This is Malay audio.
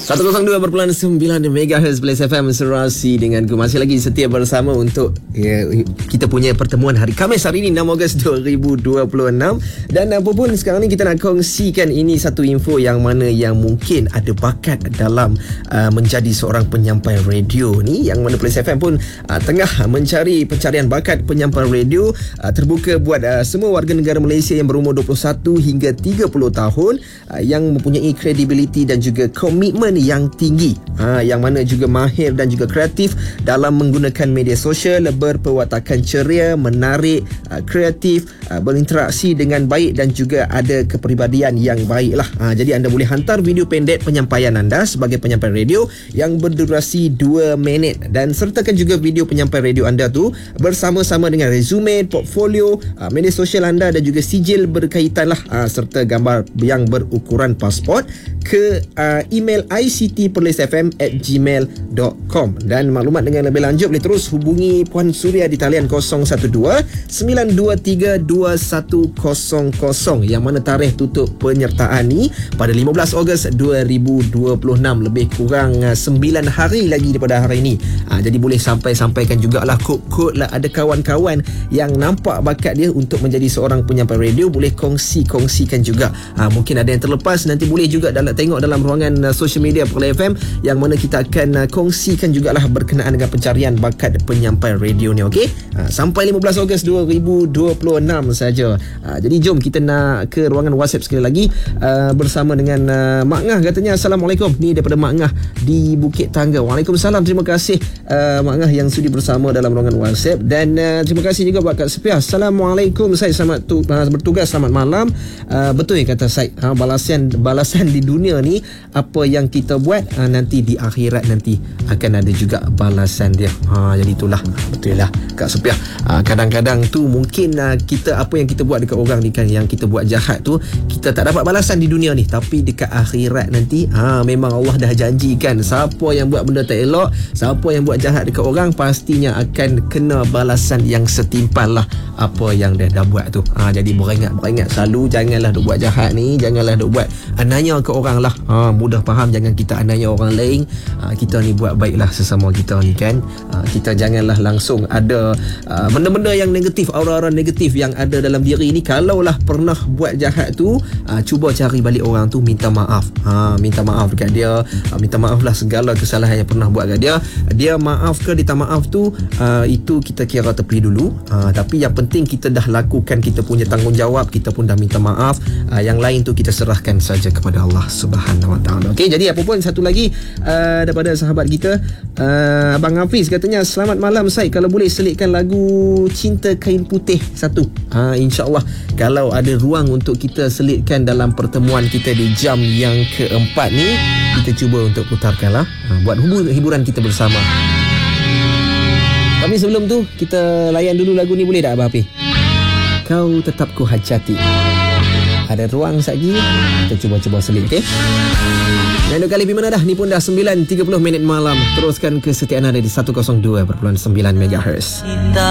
102.9 MHz Blaze FM Serasi dengan ku masih lagi setia bersama untuk kita punya pertemuan hari Khamis hari ini 6 Ogos 2026. Dan apa pun sekarang ni kita nak kongsikan ini satu info yang mana yang mungkin ada bakat dalam menjadi seorang penyampai radio ni, yang mana Blaze FM pun tengah mencari pencarian bakat penyampai radio terbuka buat semua warga negara Malaysia yang berumur 21 hingga 30 tahun yang mempunyai kredibiliti dan juga komitmen yang tinggi, yang mana juga mahir dan juga kreatif dalam menggunakan media sosial, berperwatakan ceria, menarik, kreatif, berinteraksi dengan baik dan juga ada kepribadian yang baik lah. Jadi anda boleh hantar video pendek penyampaian anda sebagai penyampai radio yang berdurasi 2 minit dan sertakan juga video penyampai radio anda tu bersama-sama dengan resume, portfolio, media sosial anda dan juga sijil berkaitan lah, serta gambar yang berukuran pasport ke email ictperlisfm@gmail.com. Dan maklumat dengan lebih lanjut boleh terus hubungi Puan Suria di talian 012-923-2100, yang mana tarikh tutup penyertaan ni pada 15 Ogos 2026, lebih kurang 9 hari lagi daripada hari ini. Jadi boleh sampaikan jugalah kod-kod lah. Ada kawan-kawan yang nampak bakat dia untuk menjadi seorang penyampai radio, boleh kongsikan juga. Mungkin ada yang terlepas, nanti boleh juga tengok dalam ruangan social media Perlis FM, yang mana kita akan kongsikan jugalah berkenaan dengan pencarian bakat penyampai radio ni, okey? Sampai 15 Ogos 2026 saja. Jadi jom kita nak ke ruangan WhatsApp sekali lagi bersama dengan Mak Ngah. Katanya Assalamualaikum, ni daripada Mak Ngah di Bukit Tangga. Waalaikumsalam, terima kasih Mak Ngah yang sudi bersama dalam ruangan WhatsApp. Dan terima kasih juga buat Kak Sepiah. Assalamualaikum Syed, selamat bertugas, selamat malam. Betul yang kata Syed, balasan di dunia ni, apa yang kita buat nanti di akhirat nanti akan ada juga balasan dia. Jadi itulah, betul lah Kak Sepiah. Kadang-kadang tu mungkin kita, apa yang kita buat dekat orang ni kan, yang kita buat jahat tu, kita tak dapat balasan di dunia ni, tapi dekat akhirat nanti memang Allah dah janjikan siapa yang buat benda tak elok, siapa yang buat jahat dekat orang, pastinya akan kena balasan yang setimpal lah apa yang dia dah buat tu. Jadi beringat selalu, janganlah duk buat jahat ni, janganlah duk buat anaya ke orang lah. Mudah faham, jangan kita anaya orang lain. Kita ni buat baiklah sesama kita ni kan. Kita janganlah langsung ada benda-benda yang negatif, aura-aura negatif yang ada dalam diri ni. Kalaulah pernah buat jahat tu, cuba cari balik orang tu, minta maaf. Minta maaf dekat dia, minta maaf lah segala kesalahan yang pernah buat kat dia. Dia maaf ke dia tak maaf tu, itu kita kira tepi dulu. Tapi yang penting kita dah lakukan kita punya tanggungjawab, kita pun dah minta maaf. Yang lain tu kita serahkan saja kepada Allah Subhanahu Wa Taala. Okey, jadi apa pun satu lagi daripada sahabat kita, Abang Hafiz katanya selamat malam Syed, kalau boleh selitkan lagu Cinta Kain Putih satu. InsyaAllah kalau ada ruang untuk kita selitkan dalam pertemuan kita di jam yang keempat ni, kita cuba untuk putarkan lah, buat hiburan kita bersama. Tapi sebelum tu kita layan dulu lagu ni, boleh tak Abang Hafiz? Kau Tetap Ku Hajati. Ada ruang lagi, kita cuba selit, okey? Dan dua kali mana dah, ni pun dah 9.30 minit malam. Teruskan kesetiaan anda di 102.9 MHz.